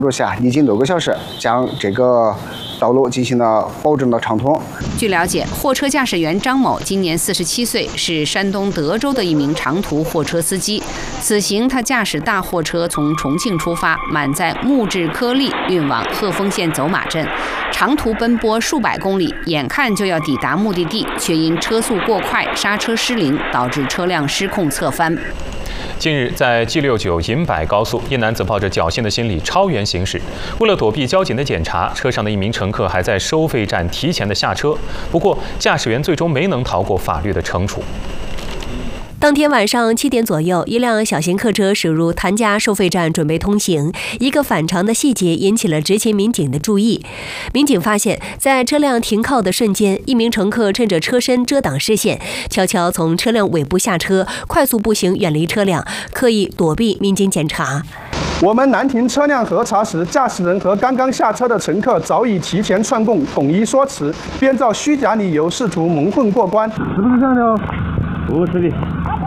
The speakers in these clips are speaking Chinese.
下历经多个小时，将这个道路进行了保证的畅通。 据了解，货车驾驶员张某今年47岁，是山东德州的一名长途货车司机。此行他驾驶大货车从重庆出发，满载木质颗粒运往鹤峰县走马镇，长途奔波数百公里，眼看就要抵达目的地，却因车速过快、刹车失灵，导致车辆失控侧翻。 近日，在 G69银柏高速，一男子抱着侥幸的心理超员行驶。为了躲避交警的检查，车上的一名乘客还在收费站提前的下车。不过，驾驶员最终没能逃过法律的惩处。 当天晚上7点左右，一辆小型客车驶入谭家收费站，准备通行。一个反常的细节引起了执勤民警的注意。民警发现，在车辆停靠的瞬间，一名乘客趁着车身遮挡视线，悄悄从车辆尾部下车，快速步行远离车辆，刻意躲避民警检查。 我们拦停车辆核查时，驾驶人和刚刚下车的乘客早已提前串供，统一说辞，编造虚假理由，试图蒙混过关。是不是这样的？不是的。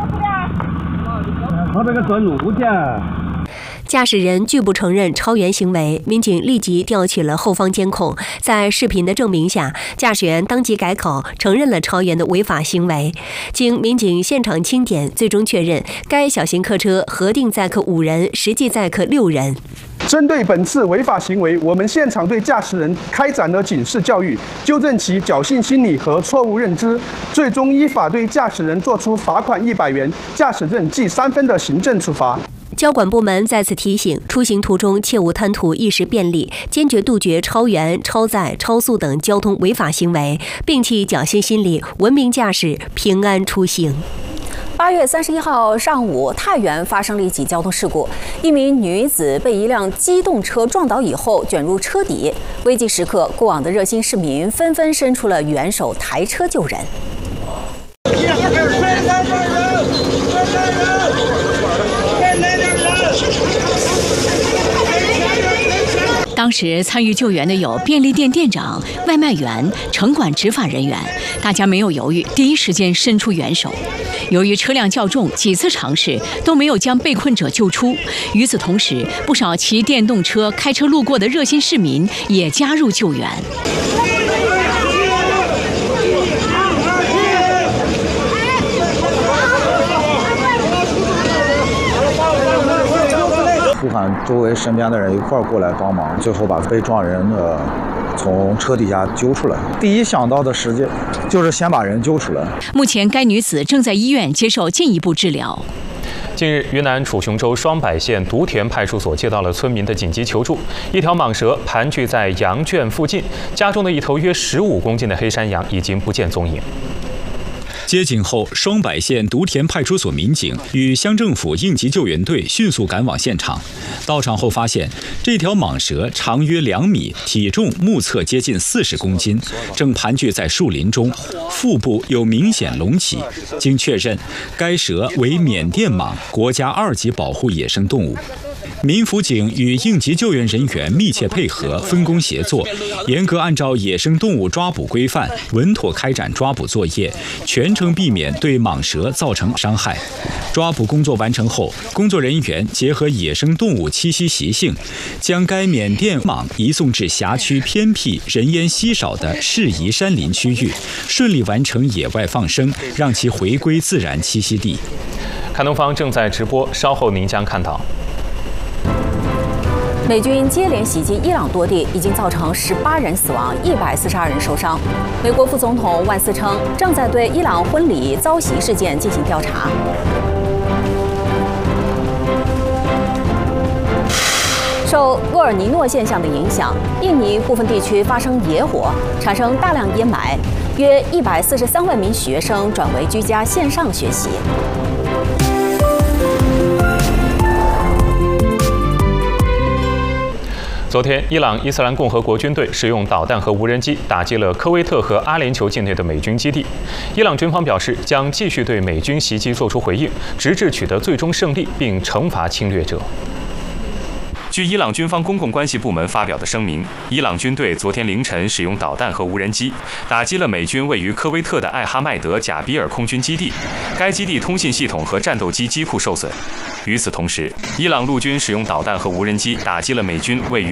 他那个转路的。 驾驶人拒不承认超员行为，民警立即调取了后方监控，在视频的证明下，驾驶员当即改口，承认了超员的违法行为。经民警现场清点，最终确认该小型客车核定载客5人，实际载客6人。 针对本次违法行为，我们现场对驾驶人开展了警示教育，纠正其侥幸心理和错误认知，最终依法对驾驶人作出罚款100元、驾驶证记3分的行政处罚。 交管部门再次提醒，出行途中切勿贪图一时便利，坚决杜绝超员、超载、超速等交通违法行为，摒弃侥幸心理，文明驾驶，平安出行。 8月31号上午，太原发生了一起交通事故，一名女子被一辆机动车撞倒以后卷入车底，危急时刻，过往的热心市民纷纷伸出了援手，抬车救人。 当时参与救援的有便利店店长、外卖员、城管执法人员，大家没有犹豫，第一时间伸出援手。由于车辆较重，几次尝试都没有将被困者救出。与此同时，不少骑电动车、开车路过的热心市民也加入救援。 呼喊周围身边的人一块儿过来帮忙，最后把被撞人从车底下揪出来。第一想到的时间就是先把人揪出来。 目前该女子正在医院接受进一步治疗。 近日，云南楚雄州双柏县独田派出所接到了村民的紧急求助，一条蟒蛇盘踞在羊圈附近，家中的一头约15公斤的黑山羊已经不见踪影。 接警后，双柏县独田派出所民警与乡政府应急救援队迅速赶往现场。到场后发现，这条蟒蛇长约2米，体重目测接近40公斤，正盘踞在树林中，腹部有明显隆起。经确认，该蛇为缅甸蟒，国家2级保护野生动物。民辅警与应急救援人员密切配合，分工协作，严格按照野生动物抓捕规范，稳妥开展抓捕作业，全程避免对蟒蛇造成伤害。抓捕工作完成后，工作人员结合野生动物栖息习性，将该缅甸蟒移送至辖区偏僻、人烟稀少的适宜山林区域，顺利完成野外放生，让其回归自然栖息地。 看东方正在直播，稍后您将看到。 美军接连袭击伊朗多地，已经造成18人死亡，142人受伤。美国副总统万斯称，正在对伊朗婚礼遭袭事件进行调查。受厄尔尼诺现象的影响，印尼部分地区发生野火，产生大量烟霾，约143万名学生转为居家线上学习。 昨天，伊朗伊斯兰共和国军队使用导弹和无人机打击了科威特和阿联酋境内的美军基地。伊朗军方表示，将继续对美军袭击作出回应，直至取得最终胜利，并惩罚侵略者。据伊朗军方公共关系部门发表的声明，伊朗军队昨天凌晨使用导弹和无人机打击了美军位于科威特的艾哈迈德贾比尔空军基地，该基地通信系统和战斗机机库受损。与此同时，伊朗陆军使用导弹和无人机打击了美军位于